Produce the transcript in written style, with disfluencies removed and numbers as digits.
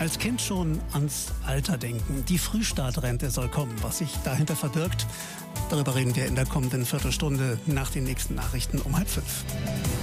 Als Kind schon ans Alter denken. Die Frühstartrente soll kommen. Was sich dahinter verbirgt, darüber reden wir in der kommenden Viertelstunde nach den nächsten Nachrichten um 4:30.